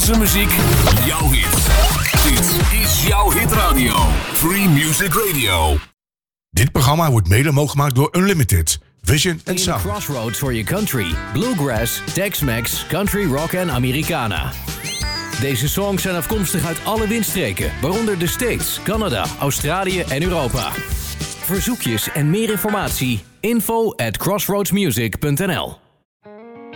Zandvoortse muziek, jouw hit. Dit is jouw hitradio. Free Music Radio. Dit programma wordt mede mogelijk gemaakt door Unlimited, Vision en Sound. Crossroads for your country, bluegrass, Tex-Mex, country rock en Americana. Deze songs zijn afkomstig uit alle windstreken, waaronder de States, Canada, Australië en Europa. Verzoekjes en meer informatie, info@crossroadsmusic.nl